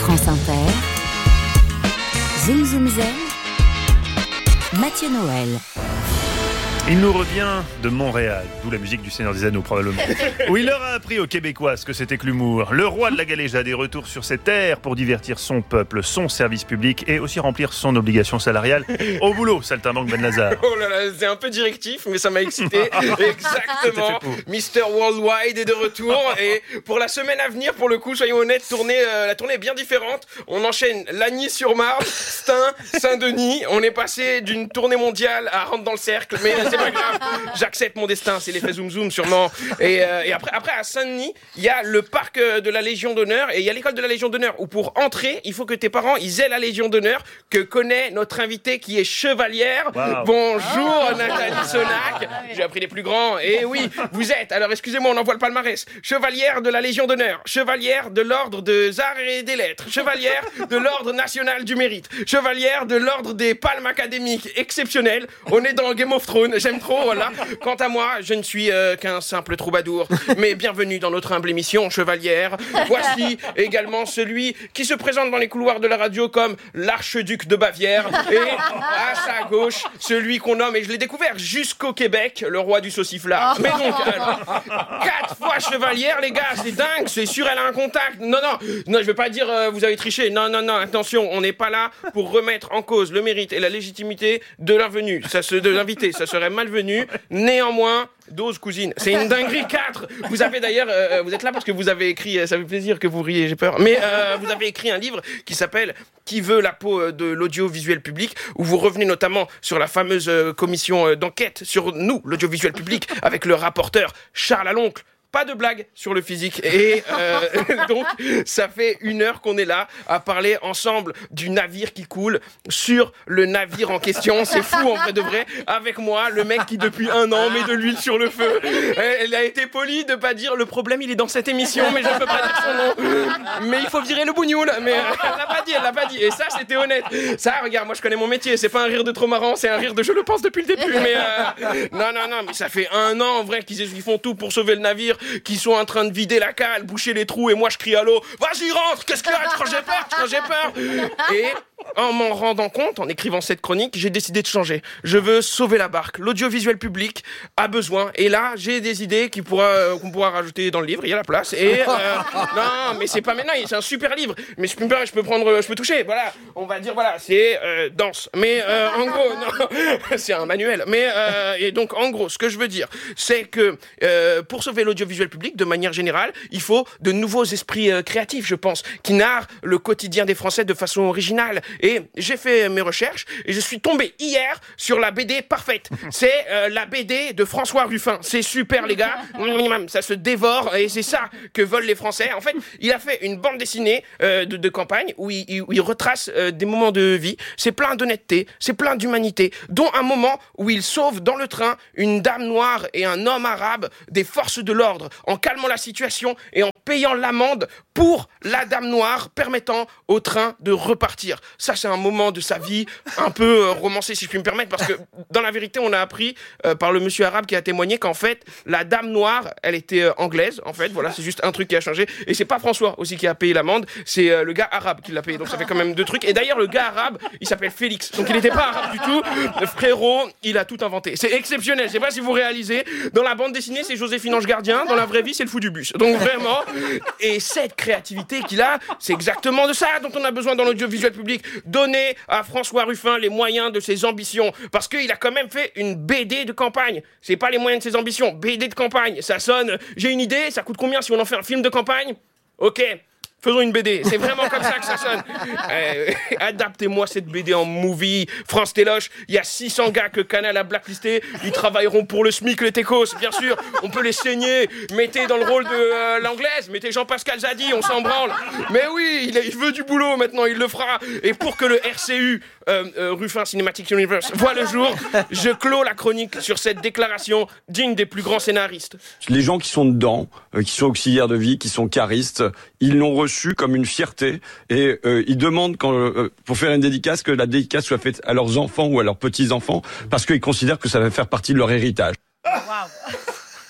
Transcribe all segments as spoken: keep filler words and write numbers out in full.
France Inter, Zoom Zoom Zen, Mathieu Noël. Il nous revient de Montréal, d'où la musique du Seigneur des Anneaux probablement, où il leur a appris aux Québécois ce que c'était que l'humour. Le roi de la galéjade est retour sur ses terres pour divertir son peuple, son service public et aussi remplir son obligation salariale. Au boulot, saltimbanque Ben Lazare. Oh là là, c'est un peu directif, mais ça m'a excité. Exactement. Mister Worldwide est de retour et pour la semaine à venir, pour le coup, soyons honnêtes, tournée, euh, la tournée est bien différente. On enchaîne Lagny-sur-Marne, Stein, Saint-Denis. On est passé d'une tournée mondiale à Rentre dans le cercle, mais c'est pas grave, j'accepte mon destin, c'est l'effet zoom zoom sûrement. Et, euh, et après, après à Saint-Denis, il y a le parc de la Légion d'honneur et il y a l'école de la Légion d'honneur où pour entrer, il faut que tes parents ils aient la Légion d'honneur que connaît notre invitée qui est chevalière. Wow. Bonjour oh, Nathalie Sonac, j'ai appris les plus grands. Et oui, vous êtes, alors excusez-moi, on envoie le palmarès. Chevalière de la Légion d'honneur, chevalière de l'ordre des arts et des lettres, chevalière de l'ordre national du mérite, chevalière de l'ordre des palmes académiques exceptionnelles. On est dans Game of Thrones. J'aime trop, voilà. Quant à moi, je ne suis euh, qu'un simple troubadour. Mais bienvenue dans notre humble émission, chevalière. Voici également celui qui se présente dans les couloirs de la radio comme l'archiduc de Bavière. Et à sa gauche, celui qu'on nomme, et je l'ai découvert jusqu'au Québec, le roi du sauciflard. Mais donc, alors, quatre fois chevalière, les gars, c'est dingue. C'est sûr, elle a un contact. Non, non, non, je vais pas dire euh, vous avez triché. Non, non, non, attention, on n'est pas là pour remettre en cause le mérite et la légitimité de l'invenu. Ça se, de l'invité, ça serait malvenu. Néanmoins, dose cousine, c'est une dinguerie. Quatre. Vous avez d'ailleurs, euh, vous êtes là parce que vous avez écrit, ça fait plaisir que vous riez, j'ai peur, mais euh, vous avez écrit un livre qui s'appelle Qui veut la peau de l'audiovisuel public, où vous revenez notamment sur la fameuse euh, commission euh, d'enquête sur nous, l'audiovisuel public, avec le rapporteur Charles Aloncle. Pas de blague sur le physique. Et euh, donc, ça fait une heure qu'on est là à parler ensemble du navire qui coule sur le navire en question. C'est fou, en vrai de vrai. Avec moi, le mec qui, depuis un an, met de l'huile sur le feu. Elle a été polie de pas dire le problème, il est dans cette émission, mais je ne peux pas dire son nom. Mais il faut virer le bougnoul. Mais elle l'a pas dit, elle l'a pas dit. Et ça, c'était honnête. Ça, regarde, moi, je connais mon métier. C'est pas un rire de trop marrant, c'est un rire de je le pense depuis le début. Mais euh, non, non, non, mais ça fait un an, en vrai, qu'ils ils font tout pour sauver le navire, qui sont en train de vider la cale, boucher les trous, et moi je crie à l'eau, vas-y rentre, qu'est-ce qu'il y a, quand j'ai peur, quand j'ai peur. Et en m'en rendant compte, en écrivant cette chronique, j'ai décidé de changer. Je veux sauver la barque. L'audiovisuel public a besoin. Et là, j'ai des idées qui pourra, euh, qu'on pourra rajouter dans le livre. Il y a la place. Et euh, non, mais c'est pas maintenant. C'est un super livre. Mais je peux, je peux prendre, je peux toucher. Voilà. On va dire voilà, c'est euh, danse. Mais euh, en gros, non, c'est un manuel. Mais euh, et donc en gros, ce que je veux dire, c'est que euh, pour sauver l'audiovisuel public, de manière générale, il faut de nouveaux esprits euh, créatifs, je pense, qui narrent le quotidien des Français de façon originale. Et j'ai fait mes recherches et je suis tombé hier sur la B D parfaite. C'est euh, la B D de François Ruffin. C'est super, les gars. Ça se dévore et c'est ça que veulent les Français. En fait, il a fait une bande dessinée euh, de, de campagne où il, où il retrace euh, des moments de vie. C'est plein d'honnêteté, c'est plein d'humanité, dont un moment où il sauve dans le train une dame noire et un homme arabe des forces de l'ordre en calmant la situation et en payant l'amende pour la dame noire, permettant au train de repartir. Ça, c'est un moment de sa vie un peu euh, romancé, si je puis me permettre, parce que dans la vérité, on a appris euh, par le monsieur arabe qui a témoigné qu'en fait, la dame noire, elle était euh, anglaise, en fait. Voilà, c'est juste un truc qui a changé. Et c'est pas François aussi qui a payé l'amende, c'est euh, le gars arabe qui l'a payé. Donc ça fait quand même deux trucs. Et d'ailleurs, le gars arabe, il s'appelle Félix. Donc il n'était pas arabe du tout. Le frérot, il a tout inventé. C'est exceptionnel. Je sais pas si vous réalisez. Dans la bande dessinée, c'est Joséphine Ange Gardien. Dans la vraie vie, c'est le fou du bus. Donc vraiment. Et cette créativité qu'il a, c'est exactement de ça dont on a besoin dans l'audiovisuel public. Donner à François Ruffin les moyens de ses ambitions. Parce qu'il a quand même fait une B D de campagne. C'est pas les moyens de ses ambitions. B D de campagne. Ça sonne. J'ai une idée. Ça coûte combien si on en fait un film de campagne? Ok. Faisons une B D, c'est vraiment comme ça que ça sonne. Euh, adaptez-moi cette B D en movie. France Téloche, il y a six cents gars que Canal a blacklistés. Ils travailleront pour le SMIC, les techos, bien sûr. On peut les saigner. Mettez dans le rôle de euh, l'anglaise, mettez Jean-Pascal Zadi, on s'en branle. Mais oui, il, il veut du boulot maintenant, il le fera. Et pour que le R C U, euh, euh, Ruffin Cinematic Universe, voit le jour, je clôt la chronique sur cette déclaration digne des plus grands scénaristes. Les gens qui sont dedans, euh, qui sont auxiliaires de vie, qui sont caristes, ils l'ont reçu comme une fierté et euh, ils demandent quand, euh, pour faire une dédicace que la dédicace soit faite à leurs enfants ou à leurs petits-enfants parce qu'ils considèrent que ça va faire partie de leur héritage. Wow.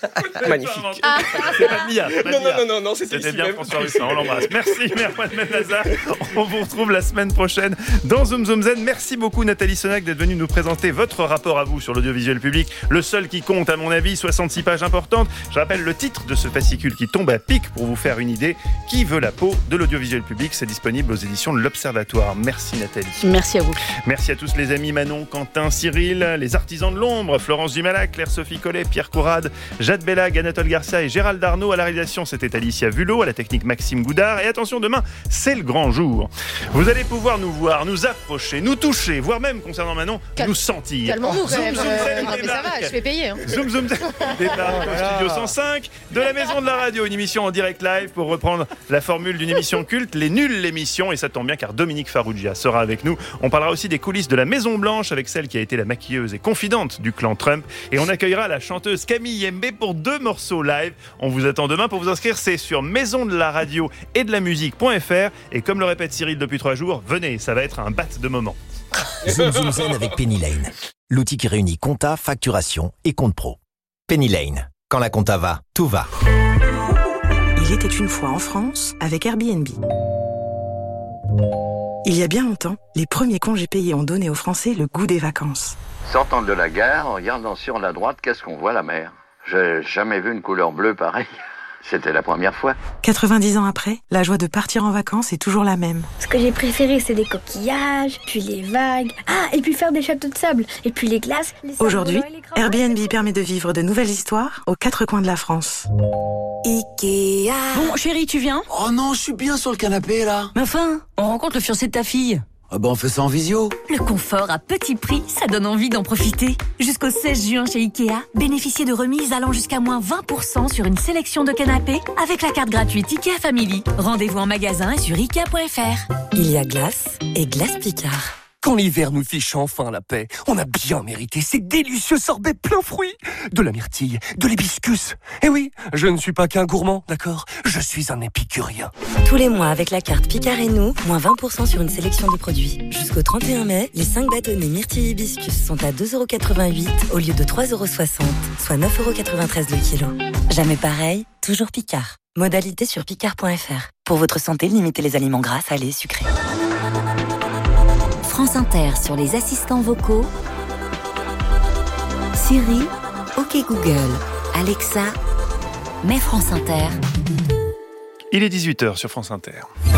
Magnifique. Ah. C'est pas Mia. C'est pas non, Mia. non, non, non, c'était, c'était ici bien même. François Ruffin, on l'embrasse. Merci, Merwan Ben-Lazar. On vous retrouve la semaine prochaine dans Zoom Zoom Zen. Merci beaucoup, Nathalie Sonac, d'être venue nous présenter votre rapport à vous sur l'audiovisuel public. Le seul qui compte, à mon avis, soixante-six pages importantes. Je rappelle le titre de ce fascicule qui tombe à pic pour vous faire une idée. Qui veut la peau de l'audiovisuel public? C'est disponible aux éditions de l'Observatoire. Merci, Nathalie. Merci à vous. Merci à tous les amis, Manon, Quentin, Cyril, les artisans de l'ombre, Florence Dumalac, Claire-Sophie Collet, Pierre Courade, Jade Bellag, Anatole Garcia et Gérald Arnaud. À la réalisation, c'était Alicia Vulot, à la technique Maxime Goudard. Et attention, demain, c'est le grand jour. Vous allez pouvoir nous voir, nous approcher, nous toucher, voire même, concernant Manon, Cal- nous sentir. Calmons-nous quand même. Zoom, zoom, Euh, zen, non, mais ça va, je fais payer. Hein. Zoom Zoom Zen débarque au studio cent cinq de la Maison de la Radio, une émission en direct live pour reprendre la formule d'une émission culte, les nuls l'émission, et ça tombe bien car Dominique Farrugia sera avec nous. On parlera aussi des coulisses de la Maison Blanche avec celle qui a été la maquilleuse et confidente du clan Trump, et on accueillera la chanteuse Camille Yembe pour deux morceaux live. On vous attend demain pour vous inscrire, c'est sur maison de la radio et de la musique.fr, et comme le répète Cyril depuis trois jours, venez, ça va être un bat de moment. Zoom Zoom Zen avec Penny Lane, l'outil qui réunit compta, facturation et compte pro. Penny Lane, quand la compta va, tout va. Il était une fois en France avec Airbnb. Il y a bien longtemps, les premiers congés payés ont donné aux Français le goût des vacances. Sortant de la gare, en regardant sur la droite, qu'est-ce qu'on voit? La mer. J'ai jamais vu une couleur bleue pareille. C'était la première fois. quatre-vingt-dix ans après, la joie de partir en vacances est toujours la même. Ce que j'ai préféré, c'est les coquillages, puis les vagues. Ah, et puis faire des châteaux de sable, et puis les glaces. Les Aujourd'hui, sables blancs et les Airbnb crevasses. permet de vivre de nouvelles histoires aux quatre coins de la France. Ikea. Bon, chérie, tu viens? Oh non, je suis bien sur le canapé là. Mais enfin, on rencontre le fiancé de ta fille. Ah bah on fait ça en visio. Le confort à petit prix, ça donne envie d'en profiter. Jusqu'au seize juin chez Ikea, bénéficiez de remises allant jusqu'à moins vingt pour cent sur une sélection de canapés avec la carte gratuite Ikea Family. Rendez-vous en magasin et sur ikea point f r. Il y a glace et glace Picard. Quand l'hiver nous fiche enfin la paix, on a bien mérité ces délicieux sorbets plein fruits. De la myrtille, de l'hibiscus. Eh oui, je ne suis pas qu'un gourmand, d'accord? Je suis un épicurien. Tous les mois avec la carte Picard et nous, moins vingt pour cent sur une sélection de produits. Jusqu'au trente et un mai, les cinq bâtonnets myrtille hibiscus sont à deux euros quatre-vingt-huit au lieu de trois euros soixante, soit neuf euros quatre-vingt-treize le kilo. Jamais pareil, toujours Picard. Modalité sur picard point f r. Pour votre santé, limitez les aliments gras, salés et sucrés. France Inter sur les assistants vocaux. Siri, OK Google, Alexa, mets France Inter. Il est dix-huit heures sur France Inter.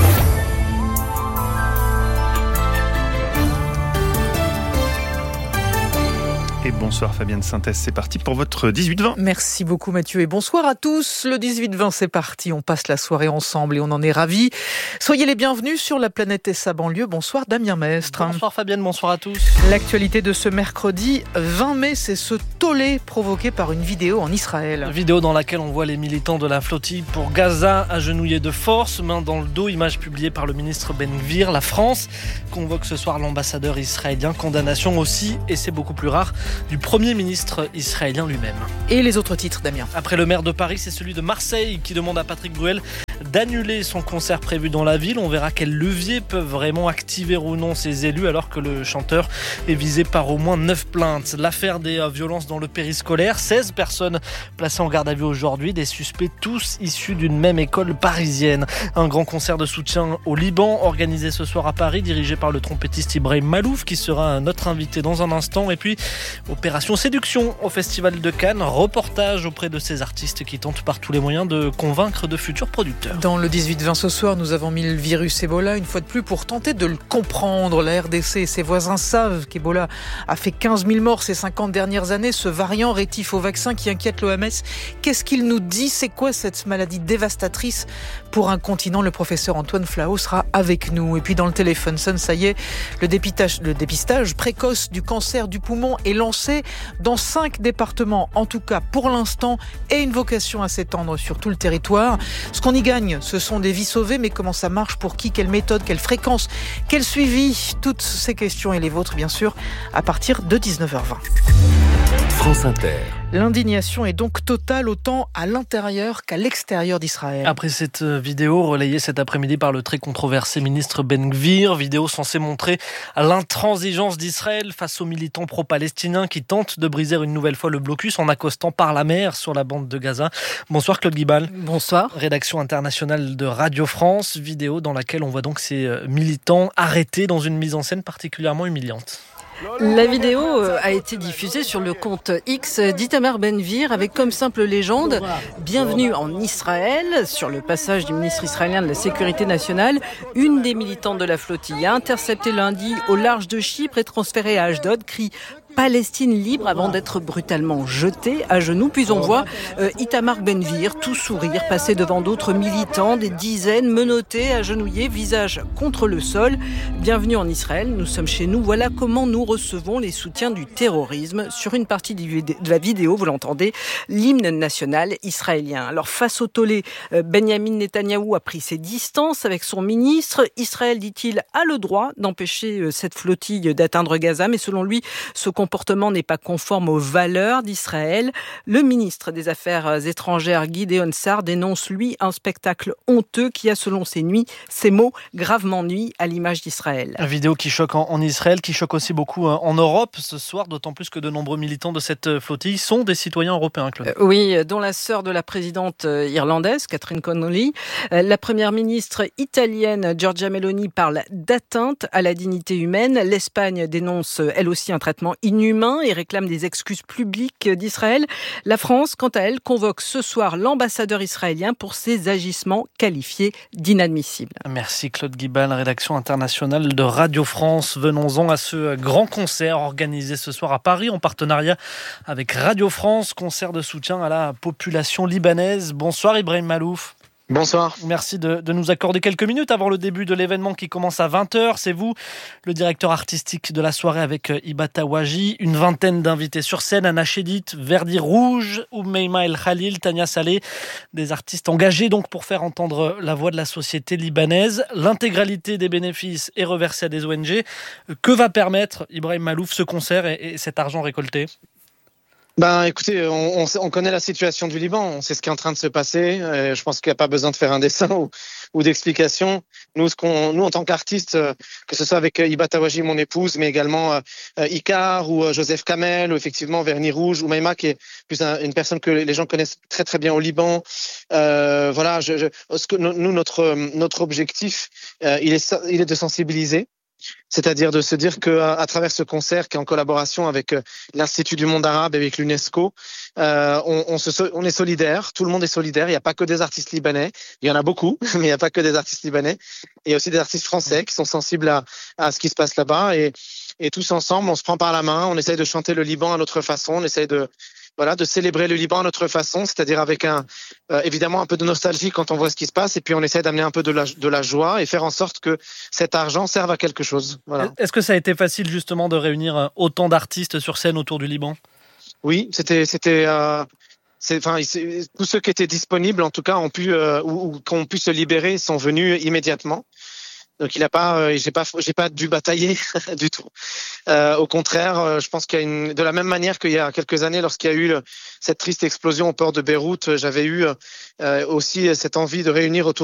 Et bonsoir Fabienne Synthèse, c'est parti pour votre dix-huit vingt. Merci beaucoup Mathieu et bonsoir à tous. Le dix-huit vingt c'est parti, on passe la soirée ensemble et on en est ravis. Soyez les bienvenus sur la planète et sa banlieue. Bonsoir Damien Mestre. Bonsoir Fabienne, bonsoir à tous. L'actualité de ce mercredi vingt mai, c'est ce tollé provoqué par une vidéo en Israël. Une vidéo dans laquelle on voit les militants de la flottille pour Gaza agenouillés de force, main dans le dos, image publiée par le ministre Ben Gvir. La France convoque ce soir l'ambassadeur israélien, condamnation aussi, et c'est beaucoup plus rare, du Premier ministre israélien lui-même. Et les autres titres, Damien? Après le maire de Paris, c'est celui de Marseille qui demande à Patrick Bruel d'annuler son concert prévu dans la ville. On verra quels leviers peuvent vraiment activer ou non ces élus alors que le chanteur est visé par au moins neuf plaintes. L'affaire des violences dans le périscolaire, seize personnes placées en garde à vue aujourd'hui, des suspects tous issus d'une même école parisienne. Un grand concert de soutien au Liban organisé ce soir à Paris, dirigé par le trompettiste Ibrahim Malouf qui sera notre invité dans un instant. Et puis Opération Séduction au Festival de Cannes, reportage auprès de ces artistes qui tentent par tous les moyens de convaincre de futurs producteurs. Dans le dix-huit vingt ce soir, nous avons mis le virus Ebola une fois de plus pour tenter de le comprendre. La R D C et ses voisins savent qu'Ebola a fait quinze mille morts ces cinquante dernières années. Ce variant rétif au vaccin qui inquiète l'O M S. Qu'est-ce qu'il nous dit? C'est quoi cette maladie dévastatrice pour un continent? Le professeur Antoine Flao sera avec nous. Et puis dans le téléphone sonne, ça y est, le dépistage, le dépistage précoce du cancer du poumon est lancé dans cinq départements, en tout cas pour l'instant, et une vocation à s'étendre sur tout le territoire. Ce qu'on y gagne, ce sont des vies sauvées, mais comment ça marche, pour qui, quelle méthode, quelle fréquence, quel suivi? Toutes ces questions et les vôtres, bien sûr, à partir de dix-neuf heures vingt. France Inter. L'indignation est donc totale autant à l'intérieur qu'à l'extérieur d'Israël. Après cette vidéo relayée cet après-midi par le très controversé ministre Ben Gvir, vidéo censée montrer l'intransigeance d'Israël face aux militants pro-palestiniens qui tentent de briser une nouvelle fois le blocus en accostant par la mer sur la bande de Gaza. Bonsoir Claude Guibal. Bonsoir. Rédaction internationale de Radio France, vidéo dans laquelle on voit donc ces militants arrêtés dans une mise en scène particulièrement humiliante. La vidéo a été diffusée sur le compte X d'Itamar Ben-Gvir avec comme simple légende « Bienvenue en Israël ». Sur le passage du ministre israélien de la Sécurité nationale, une des militantes de la flottille a intercepté lundi au large de Chypre et transférée à Ashdod, crie Palestine libre avant d'être brutalement jeté à genoux. Puis on voit euh, Itamar Ben-Gvir, tout sourire, passer devant d'autres militants, des dizaines menottés, agenouillés, visage contre le sol. Bienvenue en Israël, nous sommes chez nous. Voilà comment nous recevons les soutiens du terrorisme. Sur une partie de la vidéo, vous l'entendez, l'hymne national israélien. Alors face au tollé, euh, Benjamin Netanyahou a pris ses distances avec son ministre. Israël, dit-il, a le droit d'empêcher euh, cette flottille d'atteindre Gaza, mais selon lui, ce comportement n'est pas conforme aux valeurs d'Israël. Le ministre des Affaires étrangères, Gideon Sa'ar, dénonce, lui, un spectacle honteux qui a, selon ses, nuits, ses mots, gravement nui à l'image d'Israël. Une vidéo qui choque en, en Israël, qui choque aussi beaucoup en Europe ce soir, d'autant plus que de nombreux militants de cette flottille sont des citoyens européens, Claude. Euh, oui, dont la sœur de la présidente irlandaise, Catherine Connolly. Euh, la première ministre italienne, Giorgia Meloni, parle d'atteinte à la dignité humaine. L'Espagne dénonce, elle aussi, un traitement inhumain et réclame des excuses publiques d'Israël. La France, quant à elle, convoque ce soir l'ambassadeur israélien pour ses agissements qualifiés d'inadmissibles. Merci Claude Guibal, rédaction internationale de Radio France. Venons-en à ce grand concert organisé ce soir à Paris en partenariat avec Radio France, concert de soutien à la population libanaise. Bonsoir Ibrahim Malouf. Bonsoir. Merci de, de nous accorder quelques minutes avant le début de l'événement qui commence à vingt heures. C'est vous, le directeur artistique de la soirée avec Hiba Tawaji. Une vingtaine d'invités sur scène, Anna Chédid, Verdi Rouge, Oumeima El Khalil, Tania Saleh. Des artistes engagés donc pour faire entendre la voix de la société libanaise. L'intégralité des bénéfices est reversée à des O N G. Que va permettre, Ibrahim Malouf, ce concert et, et cet argent récolté ? Ben, écoutez, on, on, on connaît la situation du Liban, on sait ce qui est en train de se passer. Euh, je pense qu'il n'y a pas besoin de faire un dessin ou, ou d'explication. Nous, ce qu'on, nous, en tant qu'artistes, euh, que ce soit avec euh, Hiba Tawaji, mon épouse, mais également euh, euh, Icar ou euh, Joseph Kamel, ou effectivement Verni Rouge, ou Maïma, qui est plus un, une personne que les gens connaissent très très bien au Liban. Euh, voilà, je, je, ce que, nous, notre notre objectif, euh, il est il est de sensibiliser. C'est-à-dire de se dire que à travers ce concert qui est en collaboration avec l'Institut du monde arabe et avec l'UNESCO, euh, on, on, se, on est solidaire, tout le monde est solidaire. Il n'y a pas que des artistes libanais, il y en a beaucoup, mais il n'y a pas que des artistes libanais. Il y a aussi des artistes français qui sont sensibles à, à ce qui se passe là-bas. Et, et tous ensemble, on se prend par la main, on essaye de chanter le Liban à notre façon, on essaye de Voilà, de célébrer le Liban à notre façon, c'est-à-dire avec un, euh, évidemment un peu de nostalgie quand on voit ce qui se passe, et puis on essaie d'amener un peu de la, de la joie et faire en sorte que cet argent serve à quelque chose. Voilà. Est-ce que ça a été facile justement de réunir autant d'artistes sur scène autour du Liban ? Oui, c'était, c'était, euh, c'est, enfin, c'est, tous ceux qui étaient disponibles, en tout cas, ont pu euh, ou, ou qui ont pu se libérer, sont venus immédiatement. Donc il a pas, euh, j'ai pas, j'ai pas dû batailler du tout. Euh, au contraire, euh, je pense qu'il y a une, de la même manière qu'il y a quelques années, lorsqu'il y a eu le, cette triste explosion au port de Beyrouth, j'avais eu euh, aussi cette envie de réunir autour